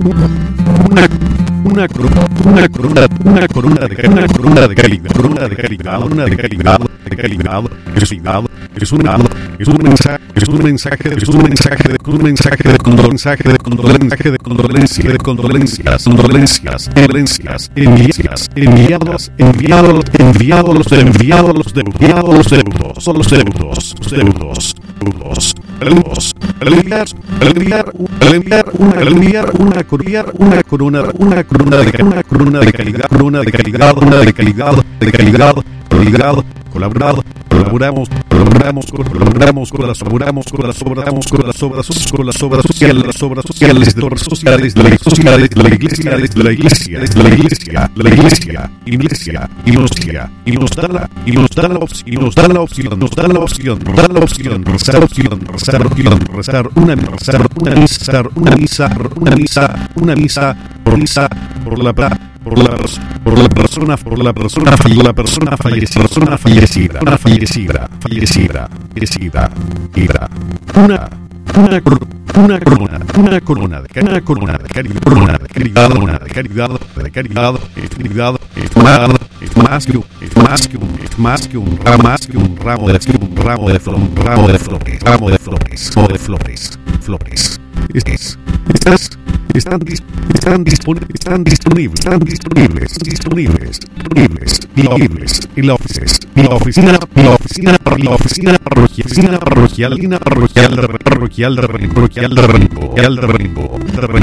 una corona de calibrado, es un mensaje de condolencias, enviados al enviar una corona de calidad, colaboramos con las obras sociales de la iglesia y nos da la opción rezar una misa por la persona fallecida. Una corona de caridad es más que un ramo de flores. Están disponibles en la oficina parroquial de Rengo.